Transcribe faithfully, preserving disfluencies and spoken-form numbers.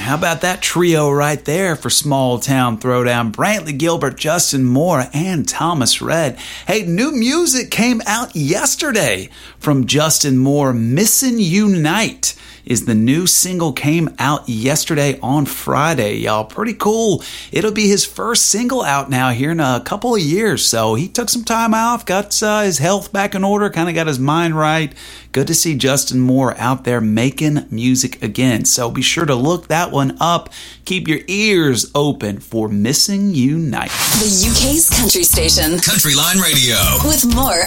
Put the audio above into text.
How about that trio right there for Small Town Throwdown? Brantley Gilbert, Justin Moore, and Thomas Rhett. Hey, new music came out yesterday from Justin Moore. Missin' You Night is the new single, came out yesterday on Friday, y'all. Pretty cool. It'll be his first single out now here in a couple of years. So he took some time off, got uh, his health back in order, kind of got his mind right. Good to see Justin Moore out there making music again. So be sure to look that one up. Keep your ears open for Missin' You Night. The U K's country station. Country Line Radio. With more